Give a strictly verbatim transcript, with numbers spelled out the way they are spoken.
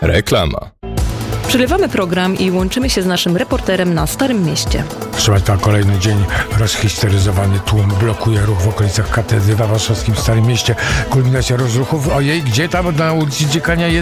Reklama. Przerywamy program i łączymy się z naszym reporterem na Starym Mieście. Proszę Państwa, kolejny dzień rozhisteryzowany tłum blokuje ruch w okolicach katedry w warszawskim Starym Mieście. Kulminacja rozruchów. Ojej, gdzie tam? Na ulicy Dziekania jeden.